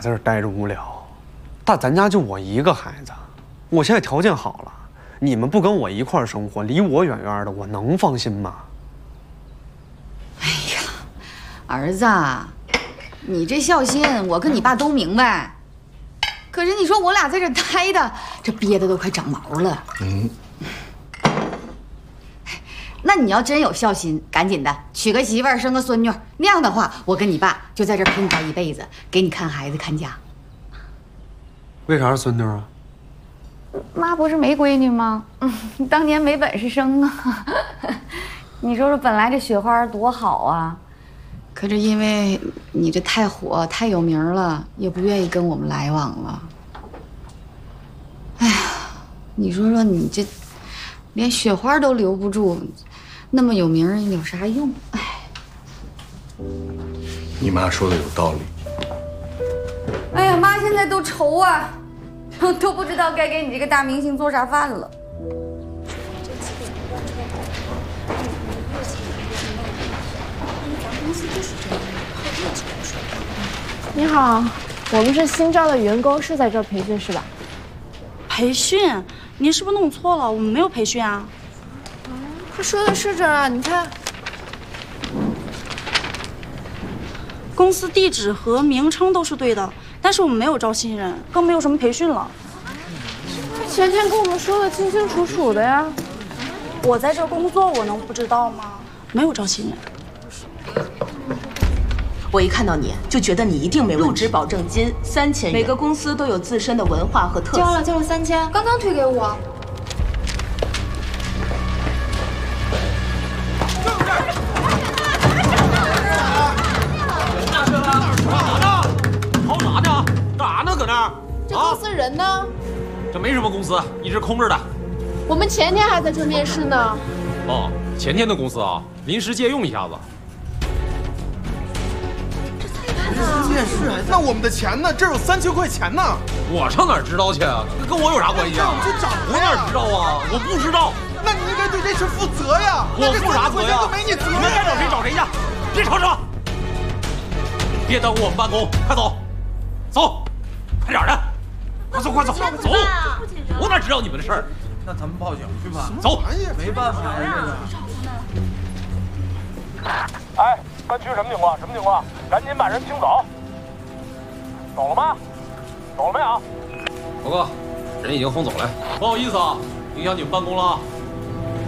在这待着无聊，但咱家就我一个孩子，我现在条件好了，你们不跟我一块儿生活，离我远远的，我能放心吗？ 哎呀，儿子，你这孝心我跟你爸都明白，可是你说我俩在这待的，这憋的都快长毛了。那你要真有孝心，赶紧的娶个媳妇儿，生个孙女，那样的话，我跟你爸就在这陪你到一辈子，给你看孩子看家。 为啥是孙女啊？ 妈不是没闺女吗？当年没本事生啊。你说说，本来这雪花多好啊，可是因为你这太火太有名了，也不愿意跟我们来往了。哎呀，你说说你这连雪花都留不住，那么有名有啥用？哎， 你妈说的有道理。 哎呀，妈现在都愁啊，都不知道该给你这个大明星做啥饭了。 你好，我们是新招的员工，是在这儿培训是吧？ 培训？您是不是弄错了？我们没有培训啊。 他说的是这儿啊，你看。 公司地址和名称都是对的，但是我们没有招新人，更没有什么培训了。 他前天跟我们说的清清楚楚的呀。 我在这工作，我能不知道吗？没有招新人。 我一看到你就觉得你一定没问题。入职保证金3000元，每个公司都有自身的文化和特色。 交了3000，刚刚退给我。 跑哪呢？干啥呢？搁那儿？ 这公司人呢？ 这没什么公司，一直空着的。 我们前天还在这面试呢。 哦，前天的公司啊，临时借用一下子。 面试，那我们的钱呢？这有3000块钱呢。 我上哪儿知道去啊？跟我有啥关系啊？ 这掌我哪知道啊？我不知道。 那你应该对这事负责呀。 我负啥责呀？ 都没你责任。 你们该找谁找谁去，别吵吵。别耽误我们办公，快走，走，快点的，快走快走走！我哪知道你们的事儿？ 那咱们报警去吧。 走， 没办法呀， 哎，班区什么情况？什么情况？赶紧把人清走。走了吗？走了没有？ 报告，人已经轰走了。不好意思啊，影响你们办公了。